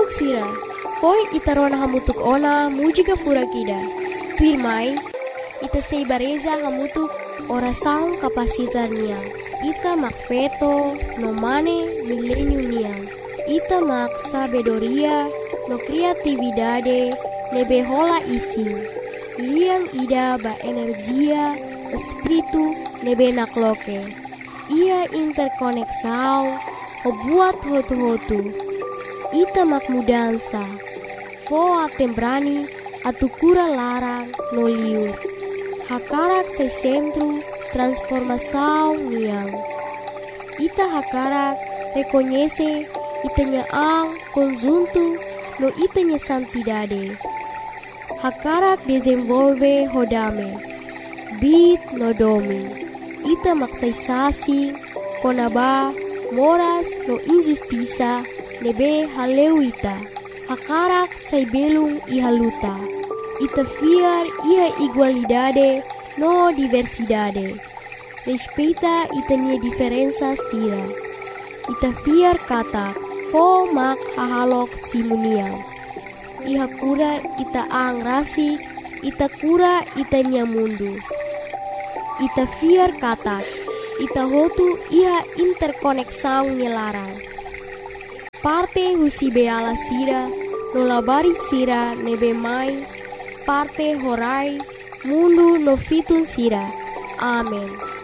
Hahalok sira, koi itarona hamutuk ona mujika furakida. Tuirmai, ita seibareza hamutuk orasaun kapasitar niang. Ita mak feto, no mane milenio niang. Ita mak sabedoria, no kreatividade, nebe hola ising. Liang ida ba energia, espiritu nebe nakloke. Ia interkoneksau, o buat hotu-hotu. Ita mak mudansa, foa tembrani, atukura larang no liur. Hakarak se centro, transformação niang. Ita hakarak reconhece itanya ang conjunto no itanya santidade. Hakarak desenvolve hodame, bit no domi. Ita maksaysasi, konaba, moras no injustiça, nebe haleuita. Hakarak say belung ihaluta. Ita fiar ia igualdade no diversidade. Respeita itanya diferença sira. Ita fiar kata fo mak hahalok simuniang. Iha kura ita ang rasi, ita kura itanya mundu. Ita fiar kata, ita hotu iha interkoneksang nilarang. Parte husi beala sira, nolabarit sira nebe mai, parte horai, mundu no fitun sira. Amen.